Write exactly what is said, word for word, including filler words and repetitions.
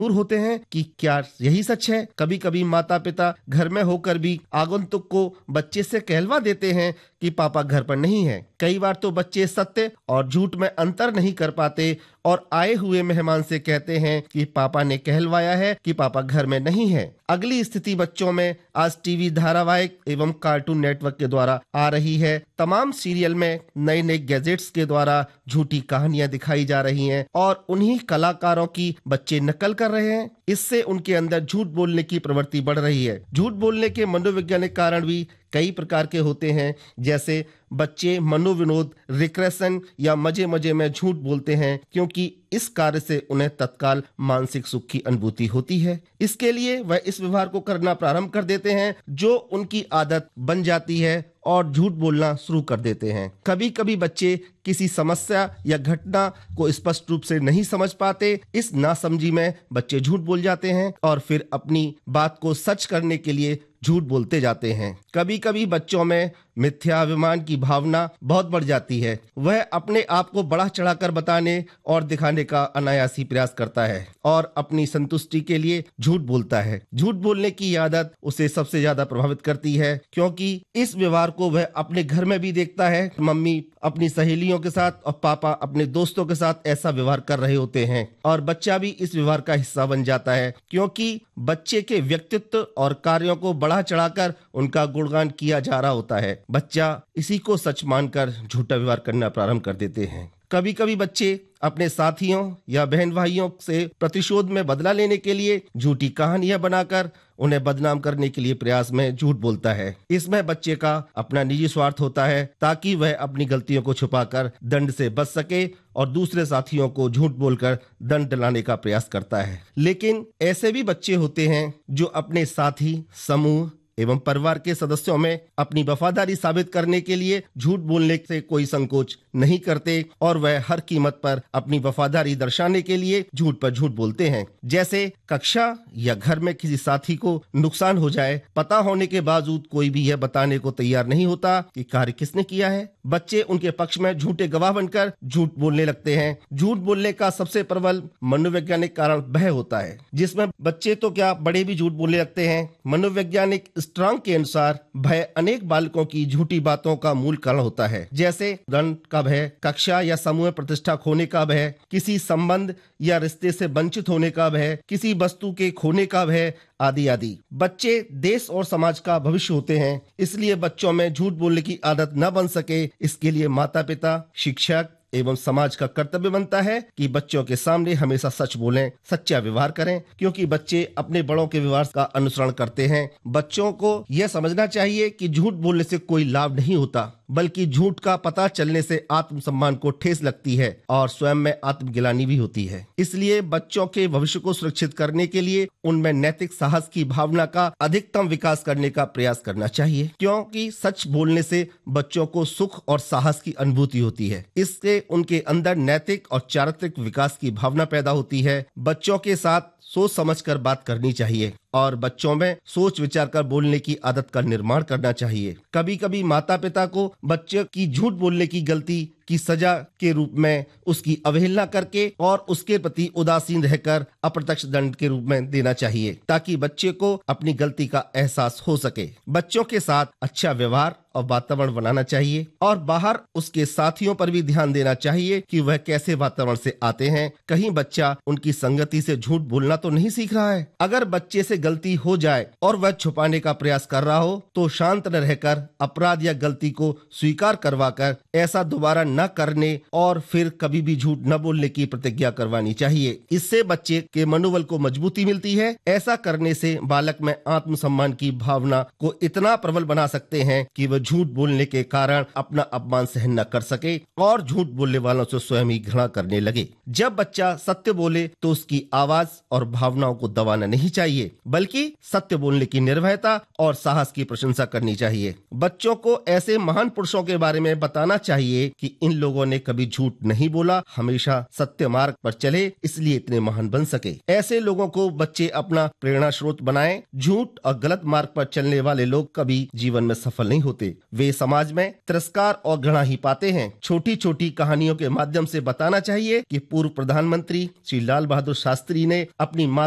दूर होते हैं कि क्या यही सच है। कभी कभी माता पिता घर में होकर भी आगंतुक को बच्चे से कहलवा देते हैं कि पापा घर पर नहीं है। कई बार तो बच्चे सत्य और झूठ में अंतर नहीं कर पाते और आए हुए मेहमान से कहते हैं कि पापा ने कहलवाया है कि पापा घर में नहीं है। अगली स्थिति बच्चों में आज टीवी धारावाहिक एवं कार्टून नेटवर्क के द्वारा आ रही है। तमाम सीरियल में नए नए गैजेट्स के द्वारा झूठी कहानियां दिखाई जा रही हैं और उन्हीं कलाकारों की बच्चे नकल कर रहे हैं। इससे उनके अंदर झूठ बोलने की प्रवृत्ति बढ़ रही है। झूठ बोलने के मनोवैज्ञानिक कारण भी कई प्रकार के होते हैं, जैसे बच्चे मनोविनोद, रिक्रेशन या मजे मजे में झूठ बोलते हैं क्योंकि इस कार्य से उन्हें तत्काल मानसिक सुख की अनुभूति होती है। इसके लिए वह इस व्यवहार को करना प्रारंभ कर देते हैं जो उनकी आदत बन जाती है और झूठ बोलना शुरू कर देते हैं। कभी कभी बच्चे किसी समस्या या घटना को स्पष्ट रूप से नहीं समझ पाते। इस नासमझी में बच्चे झूठ बोल जाते हैं और फिर अपनी बात को सच करने के लिए झूठ बोलते जाते हैं। कभी कभी बच्चों में मिथ्याभिमान की भावना बहुत बढ़ जाती है। वह अपने आप को बढ़ा चढ़ाकर बताने और दिखाने का अनायासी प्रयास करता है और अपनी संतुष्टि के लिए झूठ बोलता है। झूठ बोलने की आदत उसे सबसे ज्यादा प्रभावित करती है क्योंकि इस व्यवहार को वह अपने घर में भी देखता है। मम्मी अपनी सहेलियों के साथ और पापा अपने दोस्तों के साथ ऐसा व्यवहार कर रहे होते हैं और बच्चा भी इस व्यवहार का हिस्सा बन जाता है क्योंकि बच्चे के व्यक्तित्व और कार्यों को बढ़ा चढ़ाकर उनका गुणगान किया जा रहा होता है। बच्चा इसी को सच मानकर झूठा व्यवहार करना प्रारंभ कर देते हैं। कभी कभी बच्चे अपने साथियों या बहन भाइयों से प्रतिशोध में बदला लेने के लिए झूठी कहानियां बनाकर उन्हें बदनाम करने के लिए प्रयास में झूठ बोलता है। इसमें बच्चे का अपना निजी स्वार्थ होता है ताकि वह अपनी गलतियों को छुपाकर दंड से बच सके और दूसरे साथियों को झूठ बोलकर दंड दिलाने का प्रयास करता है। लेकिन ऐसे भी बच्चे होते हैं जो अपने साथी, समूह एवं परिवार के सदस्यों में अपनी वफादारी साबित करने के लिए झूठ बोलने से कोई संकोच नहीं करते और वह हर कीमत पर अपनी वफादारी दर्शाने के लिए झूठ पर झूठ बोलते हैं। जैसे कक्षा या घर में किसी साथी को नुकसान हो जाए, पता होने के बावजूद कोई भी यह बताने को तैयार नहीं होता कि कार्य किसने किया है। बच्चे उनके पक्ष में झूठे गवाह बनकर झूठ बोलने लगते हैं। झूठ बोलने का सबसे प्रबल मनोवैज्ञानिक कारण भय होता है, जिसमें बच्चे तो क्या बड़े भी झूठ बोलने लगते हैं। मनोवैज्ञानिक स्ट्रांग के अनुसार भय अनेक बालकों की झूठी बातों का मूल कारण होता है, जैसे दंड का भय, कक्षा या समूह प्रतिष्ठा खोने का भय, किसी संबंध या रिश्ते से वंचित होने का भय, किसी वस्तु के खोने का भय आदि आदि। बच्चे देश और समाज का भविष्य होते हैं, इसलिए बच्चों में झूठ बोलने की आदत न बन सके, इसके लिए माता पिता, शिक्षक एवं समाज का कर्तव्य बनता है कि बच्चों के सामने हमेशा सच बोलें, सच्चा व्यवहार करें, क्योंकि बच्चे अपने बड़ों के व्यवहार का अनुसरण करते हैं। बच्चों को यह समझना चाहिए कि झूठ बोलने से कोई लाभ नहीं होता, बल्कि झूठ का पता चलने से आत्मसम्मान को ठेस लगती है और स्वयं में आत्मग्लानि भी होती है। इसलिए बच्चों के भविष्य को सुरक्षित करने के लिए उनमें नैतिक साहस की भावना का अधिकतम विकास करने का प्रयास करना चाहिए, क्योंकि सच बोलने से बच्चों को सुख और साहस की अनुभूति होती है। इससे उनके अंदर नैतिक और चारित्रिक विकास की भावना पैदा होती है। बच्चों के साथ सोच समझकर बात करनी चाहिए और बच्चों में सोच विचार कर बोलने की आदत का निर्माण करना चाहिए। कभी कभी माता पिता को बच्चे की झूठ बोलने की गलती की सजा के रूप में उसकी अवहेलना करके और उसके प्रति उदासीन रहकर अप्रत्यक्ष दंड के रूप में देना चाहिए, ताकि बच्चे को अपनी गलती का एहसास हो सके। बच्चों के साथ अच्छा व्यवहार और वातावरण बनाना चाहिए और बाहर उसके साथियों पर भी ध्यान देना चाहिए कि वह कैसे वातावरण से आते हैं। कहीं बच्चा उनकी संगति से झूठ बोलना तो नहीं सीख रहा है। अगर बच्चे से गलती हो जाए और वह छुपाने का प्रयास कर रहा हो तो शांत न रहकर अपराध या गलती को स्वीकार करवाकर ऐसा दोबारा न करने और फिर कभी भी झूठ न बोलने की प्रतिज्ञा करवानी चाहिए। इससे बच्चे के मनोबल को मजबूती मिलती है। ऐसा करने से बालक में आत्मसम्मान की भावना को इतना प्रबल बना सकते हैं कि वह झूठ बोलने के कारण अपना अपमान सहन न कर सके और झूठ बोलने वालों से स्वयं ही घृणा करने लगे। जब बच्चा सत्य बोले तो उसकी आवाज और भावनाओं को दबाना नहीं चाहिए, बल्कि सत्य बोलने की निर्भयता और साहस की प्रशंसा करनी चाहिए। बच्चों को ऐसे महान पुरुषों के बारे में बताना चाहिए कि इन लोगों ने कभी झूठ नहीं बोला, हमेशा सत्य मार्ग पर चले, इसलिए इतने महान बन सके। ऐसे लोगों को बच्चे अपना प्रेरणा स्रोत बनाएं। झूठ और गलत मार्ग पर चलने वाले लोग कभी जीवन में सफल नहीं होते। वे समाज में तिरस्कार और घृणा ही पाते हैं। छोटी छोटी कहानियों के माध्यम से बताना चाहिए कि पूर्व प्रधानमंत्री श्री लाल बहादुर शास्त्री ने अपनी माता